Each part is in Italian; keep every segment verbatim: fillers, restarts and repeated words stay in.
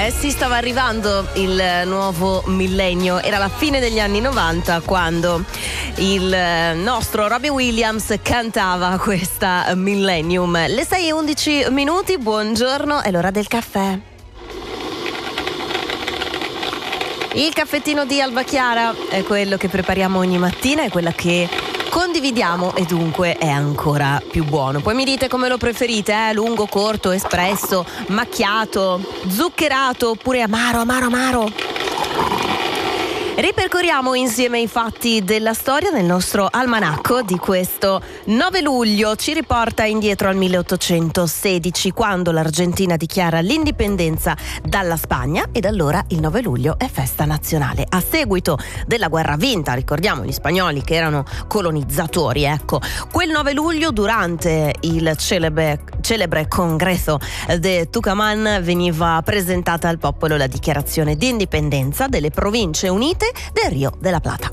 Eh sì, stava arrivando il nuovo millennio, era la fine degli anni novanta quando il nostro Robbie Williams cantava questa Millennium. Le sei e undici minuti, buongiorno, è l'ora del caffè. Il caffettino di Alba Chiara è quello che prepariamo ogni mattina, è quella che condividiamo e dunque è ancora più buono. Poi mi dite come lo preferite, eh? Lungo, corto, espresso, macchiato, zuccherato oppure amaro, amaro, amaro. Ripercorriamo insieme i fatti della storia nel nostro almanacco di questo nove luglio. Ci riporta indietro al milleottocentosedici, quando l'Argentina dichiara l'indipendenza dalla Spagna, e da allora il nove luglio è festa nazionale. A seguito della guerra vinta, ricordiamo gli spagnoli che erano colonizzatori, ecco, quel nove luglio, durante il celebre, celebre congresso de Tucumán, veniva presentata al popolo la dichiarazione di indipendenza delle Province Unite del Rio della Plata.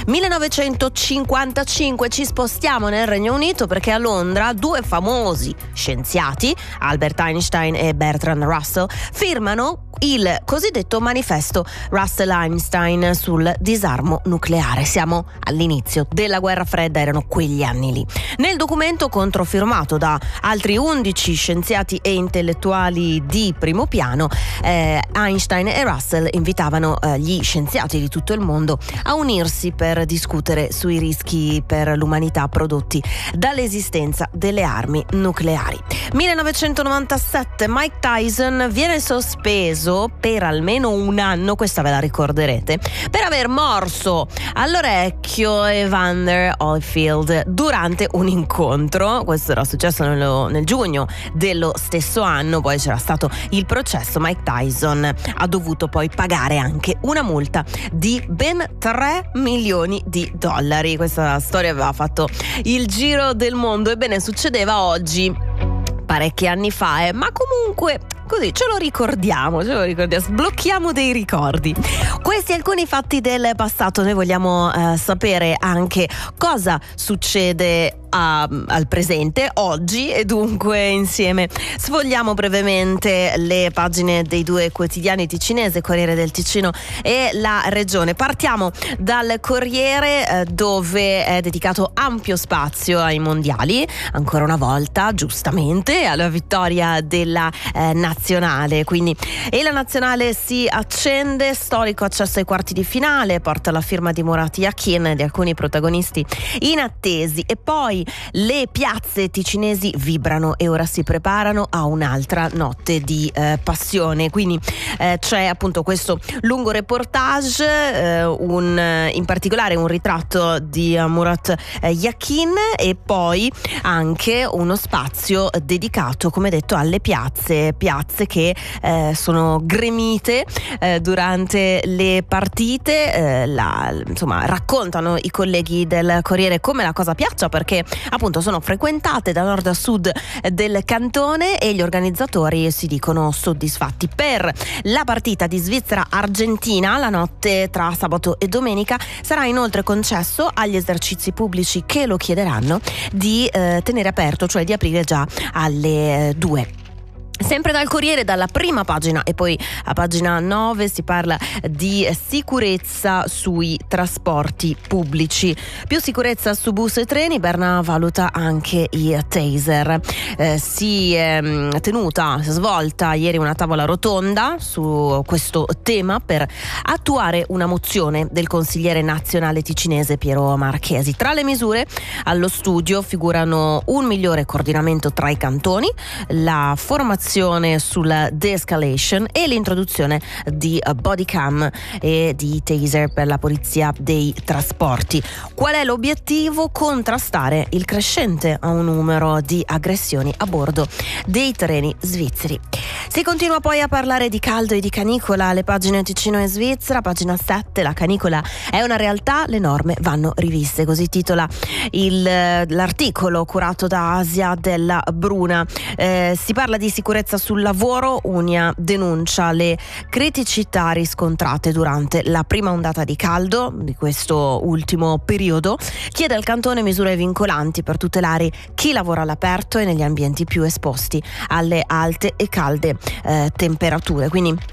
millenovecentocinquantacinque, ci spostiamo nel Regno Unito perché a Londra due famosi scienziati, Albert Einstein e Bertrand Russell, firmano il cosiddetto manifesto Russell-Einstein sul disarmo nucleare. Siamo all'inizio della guerra fredda, erano quegli anni lì. Nel documento, controfirmato da altri undici scienziati e intellettuali di primo piano, eh, Einstein e Russell invitavano eh, gli scienziati di tutto il mondo a unirsi per discutere sui rischi per l'umanità prodotti dall'esistenza delle armi nucleari. millenovecentonovantasette, Mike Tyson viene sospeso per almeno un anno, questa ve la ricorderete, per aver morso all'orecchio Evander Holyfield durante un incontro. Questo era successo nello, nel giugno dello stesso anno. Poi c'era stato il processo. Mike Tyson ha dovuto poi pagare anche una multa di ben tre milioni di dollari. Questa storia aveva fatto il giro del mondo. Ebbene, succedeva oggi, parecchi anni fa, eh, ma comunque così ce lo ricordiamo, ce lo ricordiamo, sblocchiamo dei ricordi. Questi alcuni fatti del passato. Noi vogliamo eh, sapere anche cosa succede a, al presente, oggi, e dunque insieme sfogliamo brevemente le pagine dei due quotidiani ticinese, Corriere del Ticino e La Regione. Partiamo dal Corriere, eh, dove è dedicato ampio spazio ai mondiali, ancora una volta, giustamente, alla vittoria della eh, nazionale. Quindi, e la nazionale si accende, storico accesso ai quarti di finale, porta la firma di Murat Yakin e di alcuni protagonisti inattesi. E poi le piazze ticinesi vibrano e ora si preparano a un'altra notte di eh, passione. Quindi eh, c'è appunto questo lungo reportage, eh, un, in particolare un ritratto di uh, Murat eh, Yakin, e poi anche uno spazio dedicato, come detto, alle piazze, piazze che eh, sono gremite eh, durante le partite. Eh, la, insomma, raccontano i colleghi del Corriere come la cosa piaccia, perché appunto sono frequentate da nord a sud del cantone e gli organizzatori si dicono soddisfatti. Per la partita di Svizzera-Argentina, la notte tra sabato e domenica, sarà inoltre concesso agli esercizi pubblici che lo chiederanno di eh, tenere aperto, cioè di aprire già alle eh, due. Sempre dal Corriere, dalla prima pagina e poi a pagina nove, si parla di sicurezza sui trasporti pubblici. Più sicurezza su bus e treni, Berna valuta anche i taser. Eh, si è tenuta, si è svolta ieri una tavola rotonda su questo tema per attuare una mozione del consigliere nazionale ticinese Piero Marchesi. Tra le misure allo studio figurano un migliore coordinamento tra i cantoni, la formazione sulla de-escalation e l'introduzione di body cam e di taser per la polizia dei trasporti. Qual è l'obiettivo? Contrastare il crescente numero di aggressioni a bordo dei treni svizzeri. Si continua poi a parlare di caldo e di canicola. Le pagine Ticino e Svizzera, pagina sette, la canicola è una realtà, le norme vanno riviste, così titola il, l'articolo curato da Asia della Bruna. Eh, si parla di sicurezza sul lavoro. Unia denuncia le criticità riscontrate durante la prima ondata di caldo di questo ultimo periodo, chiede al cantone misure vincolanti per tutelare chi lavora all'aperto e negli ambienti più esposti alle alte e calde eh, temperature. Quindi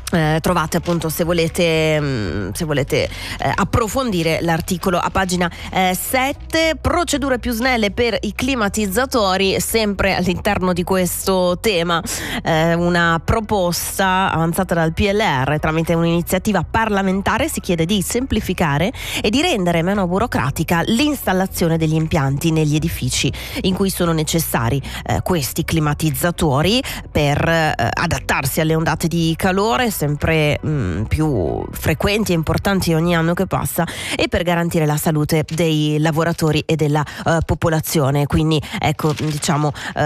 Eh, trovate appunto, se volete mh, se volete eh, approfondire l'articolo a pagina eh, sette. Procedure più snelle per i climatizzatori, sempre all'interno di questo tema, eh, una proposta avanzata dal P L R tramite un'iniziativa parlamentare. Si chiede di semplificare e di rendere meno burocratica l'installazione degli impianti negli edifici in cui sono necessari eh, questi climatizzatori per eh, adattarsi alle ondate di calore sempre mh, più frequenti e importanti ogni anno che passa, e per garantire la salute dei lavoratori e della uh, popolazione. Quindi ecco, diciamo uh,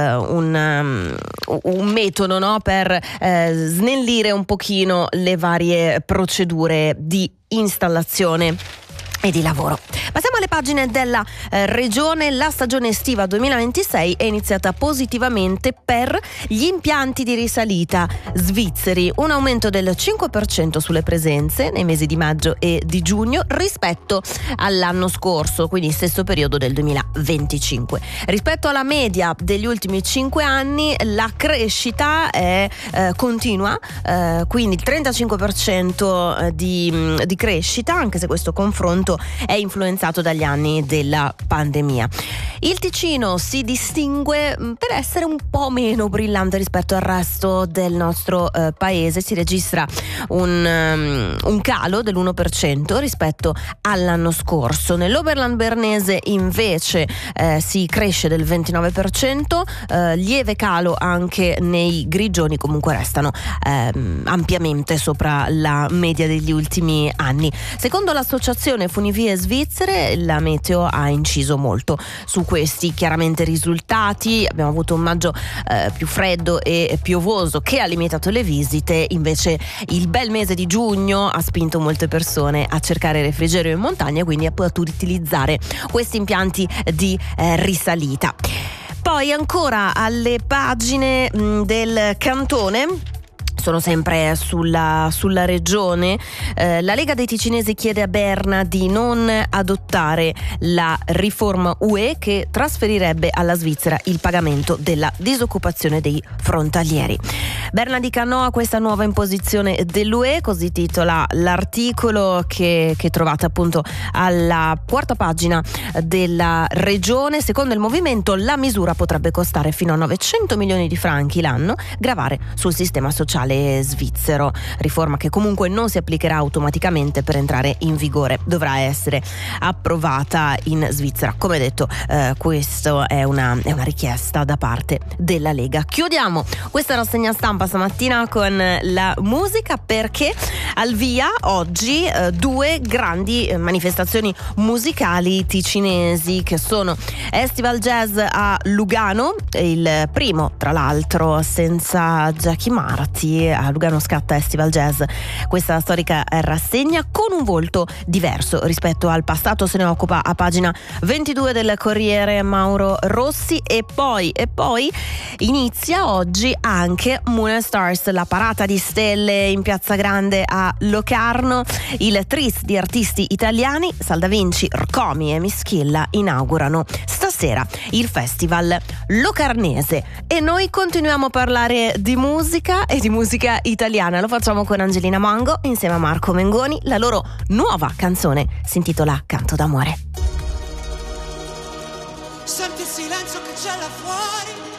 un, um, un metodo, no, per uh, snellire un pochino le varie procedure di installazione e di lavoro. Passiamo alle pagine della eh, regione. La stagione estiva duemilaventisei è iniziata positivamente per gli impianti di risalita svizzeri, un aumento del cinque per cento sulle presenze nei mesi di maggio e di giugno rispetto all'anno scorso, quindi stesso periodo del duemilaventicinque. Rispetto alla media degli ultimi cinque anni la crescita è eh, continua, eh, quindi il trentacinque per cento di, di crescita, anche se questo confronto è influenzato dagli anni della pandemia. Il Ticino si distingue per essere un po' meno brillante rispetto al resto del nostro eh, paese. Si registra un, um, un calo dell'uno per cento rispetto all'anno scorso. Nell'Oberland bernese invece eh, si cresce del ventinove per cento, eh, lieve calo anche nei grigioni, comunque restano eh, ampiamente sopra la media degli ultimi anni. Secondo l'associazione Funivie Svizzere, la meteo ha inciso molto su questi chiaramente risultati. Abbiamo avuto un maggio eh, più freddo e piovoso che ha limitato le visite, invece il bel mese di giugno ha spinto molte persone a cercare refrigerio in montagna e quindi a poter utilizzare questi impianti di eh, risalita. Poi ancora alle pagine mh, del cantone. Sono sempre sulla, sulla regione. Eh, la Lega dei Ticinesi chiede a Berna di non adottare la riforma U E che trasferirebbe alla Svizzera il pagamento della disoccupazione dei frontalieri. Berna dica no a questa nuova imposizione dell'U E, così titola l'articolo che, che trovate appunto alla quarta pagina della regione. Secondo il movimento la misura potrebbe costare fino a novecento milioni di franchi l'anno, gravare sul sistema sociale svizzero, riforma che comunque non si applicherà automaticamente per entrare in vigore, dovrà essere approvata in Svizzera. Come detto, eh, questo è una, è una richiesta da parte della Lega. Chiudiamo questa rassegna stampa stamattina con la musica, perché al via oggi eh, due grandi manifestazioni musicali ticinesi, che sono Estival Jazz a Lugano, il primo tra l'altro senza Jackie Marti. A Lugano scatta Estival Jazz, questa storica rassegna con un volto diverso rispetto al passato. Se ne occupa a pagina ventidue del Corriere Mauro Rossi. E poi, e poi inizia oggi anche Moon and Stars, la parata di stelle in Piazza Grande a Locarno. Il tris di artisti italiani, Salda Vinci, Rcomi e Mischilla, inaugurano stasera il festival locarnese. E noi continuiamo a parlare di musica e di musica italiana. Lo facciamo con Angelina Mango insieme a Marco Mengoni. La loro nuova canzone si intitola Canto d'amore. Senti il silenzio che c'è là fuori,